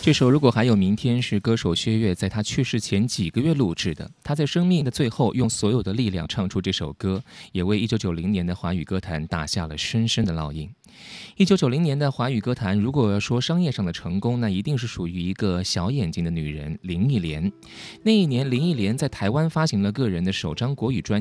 这首《如果还有明天》是歌手薛岳在他去世前几个月录制的。他在生命的最后用所有的力量唱出这首歌，也为1990年的华语歌坛打下了深深的烙印。1990年的华语歌坛，如果要说商业上的成功，那一定是属于一个小眼睛的女人林忆莲。那一年，林忆莲在台湾发行了个人的首张国语专